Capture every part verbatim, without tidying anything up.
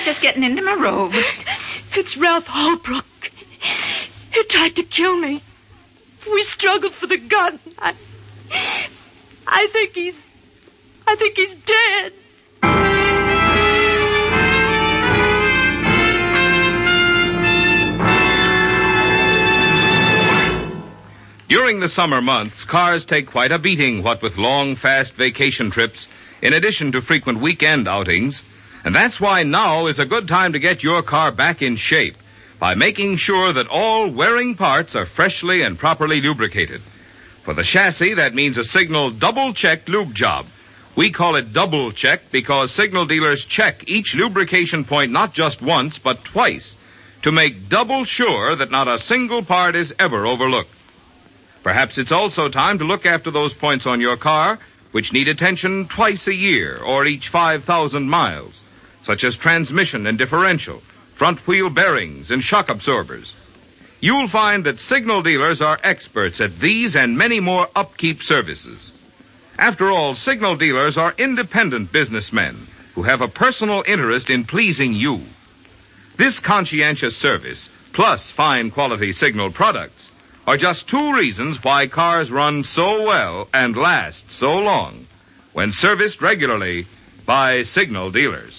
just getting into my robe. It's Ralph Holbrook. He tried to kill me. We struggled for the gun. I, I think he's... I think he's dead. During the summer months, cars take quite a beating, what with long, fast vacation trips, in addition to frequent weekend outings. And that's why now is a good time to get your car back in shape by making sure that all wearing parts are freshly and properly lubricated. For the chassis, that means a Signal double-check lube job. We call it double check because Signal dealers check each lubrication point not just once, but twice, to make double sure that not a single part is ever overlooked. Perhaps it's also time to look after those points on your car which need attention twice a year or each five thousand miles, such as transmission and differential, front wheel bearings, and shock absorbers. You'll find that Signal dealers are experts at these and many more upkeep services. After all, Signal dealers are independent businessmen who have a personal interest in pleasing you. This conscientious service, plus fine quality Signal products, are just two reasons why cars run so well and last so long when serviced regularly by Signal dealers.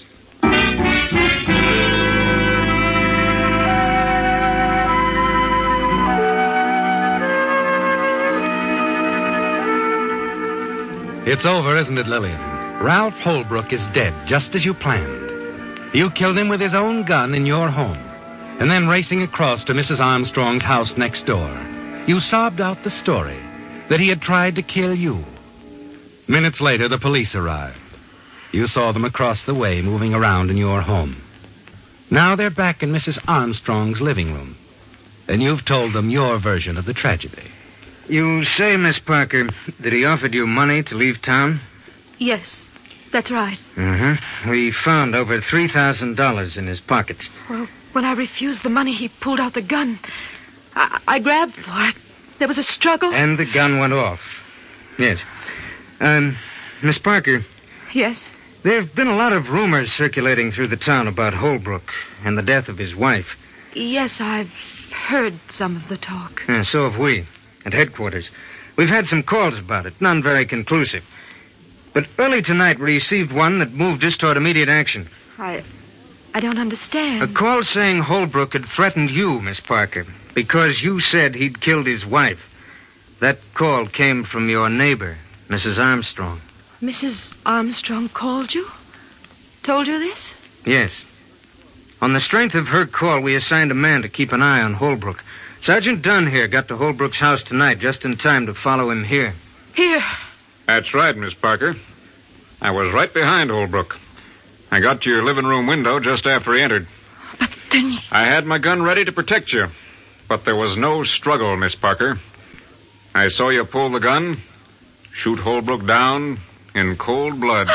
It's over, isn't it, Lillian? Ralph Holbrook is dead, just as you planned. You killed him with his own gun in your home, and then racing across to Missus Armstrong's house next door, you sobbed out the story that he had tried to kill you. Minutes later, the police arrived. You saw them across the way moving around in your home. Now they're back in Missus Armstrong's living room, and you've told them your version of the tragedy. You say, Miss Parker, that he offered you money to leave town? Yes, that's right. Uh-huh. We found over three thousand dollars in his pockets. Well, when I refused the money, he pulled out the gun. I, I grabbed for it. There was a struggle. And the gun went off. Yes. Um, Miss Parker. Yes? There have been a lot of rumors circulating through the town about Holbrook and the death of his wife. Yes, I've heard some of the talk. Yeah, so have we. At headquarters. We've had some calls about it, none very conclusive. But early tonight we received one that moved us toward immediate action. I... I don't understand. A call saying Holbrook had threatened you, Miss Parker, because you said he'd killed his wife. That call came from your neighbor, Missus Armstrong. Missus Armstrong called you? Told you this? Yes. On the strength of her call, we assigned a man to keep an eye on Holbrook. Sergeant Dunn here got to Holbrook's house tonight just in time to follow him here. Here? That's right, Miss Parker. I was right behind Holbrook. I got to your living room window just after he entered. But then... I had my gun ready to protect you. But there was no struggle, Miss Parker. I saw you pull the gun, shoot Holbrook down in cold blood.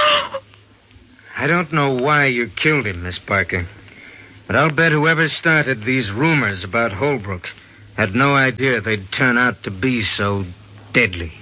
I don't know why you killed him, Miss Parker. But I'll bet whoever started these rumors about Holbrook had no idea they'd turn out to be so deadly.